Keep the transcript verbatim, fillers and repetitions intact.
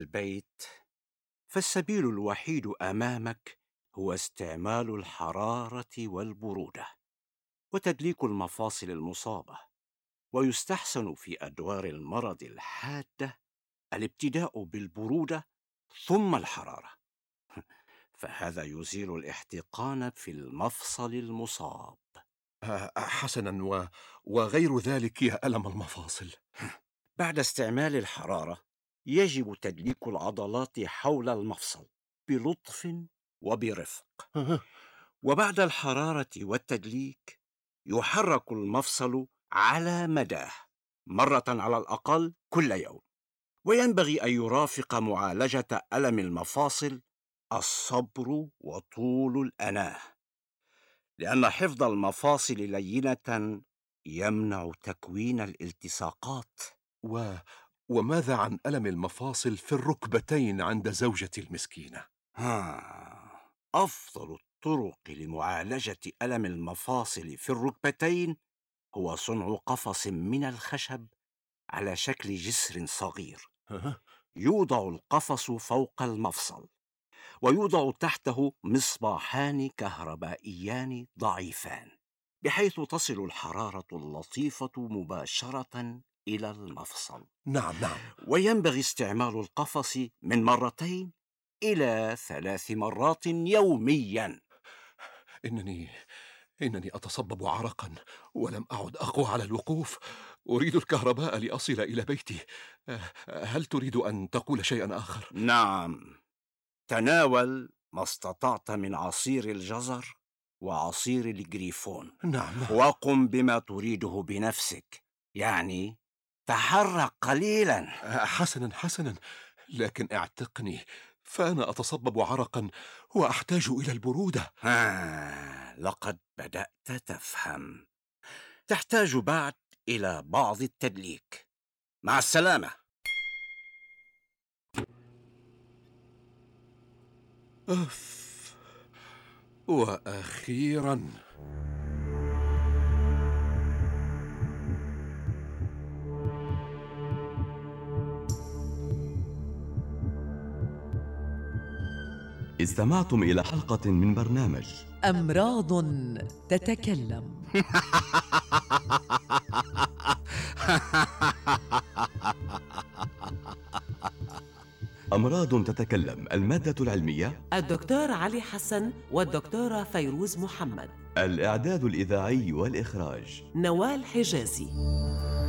البيت، فالسبيل الوحيد أمامك هو استعمال الحرارة والبرودة وتدليك المفاصل المصابة. ويستحسن في أدوار المرض الحادة الابتداء بالبرودة ثم الحرارة، فهذا يزيل الاحتقان في المفصل المصاب. آه، حسنا و... وغير ذلك يا ألم المفاصل. بعد استعمال الحرارة يجب تدليك العضلات حول المفصل بلطف وبرفق. وبعد الحرارة والتدليك يحرك المفصل على مداه مرة على الأقل كل يوم. وينبغي أن يرافق معالجة ألم المفاصل الصبر وطول الأناة، لأن حفظ المفاصل لينة يمنع تكوين الالتصاقات. و... وماذا عن ألم المفاصل في الركبتين عند زوجتي المسكينة؟ ها. أفضل الطرق لمعالجة ألم المفاصل في الركبتين هو صنع قفص من الخشب على شكل جسر صغير. يوضع القفص فوق المفصل، ويوضع تحته مصباحان كهربائيان ضعيفان، بحيث تصل الحرارة اللطيفة مباشرة إلى المفصل. نعم نعم. وينبغي استعمال القفص من مرتين إلى ثلاث مرات يوميا. إنني إنني أتصبب عرقا ولم أعد أقوى على الوقوف. أريد الكهرباء لأصل إلى بيتي. آه، هل تريد أن تقول شيئا آخر؟ نعم، تناول ما استطعت من عصير الجزر وعصير الجريفون، نعم نعم. وقم بما تريده بنفسك، يعني تحرك قليلا. آه، حسنا حسنا، لكن اعتقني، فأنا أتصبب عرقا وأحتاج إلى البرودة. ها، لقد بدأت تفهم. تحتاج بعد إلى بعض التدليك. مع السلامة. أف، وأخيرا. استمعتم إلى حلقة من برنامج أمراض تتكلم. أمراض تتكلم. المادة العلمية الدكتور علي حسن والدكتورة فيروز محمد. الإعداد الإذاعي والإخراج نوال حجازي.